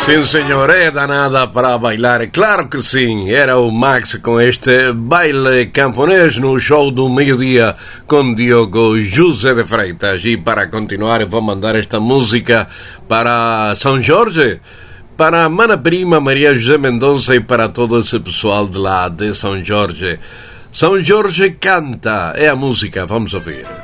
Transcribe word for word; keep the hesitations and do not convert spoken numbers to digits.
Sim, senhor, é danada para bailar, claro que sim. Era o Max com este baile camponês no show do meio-dia com Diogo José de Freitas. E para continuar, eu vou mandar esta música para São Jorge, para a mana prima Maria José Mendonça e para todo esse pessoal de lá de São Jorge. São Jorge canta, é a música, vamos ouvir.